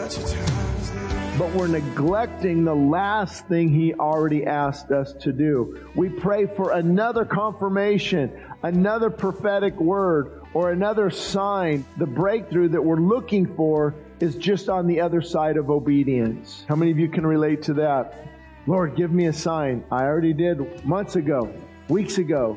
but we're neglecting the last thing He already asked us to do. We pray for another confirmation, another prophetic word, or another sign. The breakthrough that we're looking for is just on the other side of obedience. How many of you can relate to that? Lord, give me a sign. I already did months ago, weeks ago.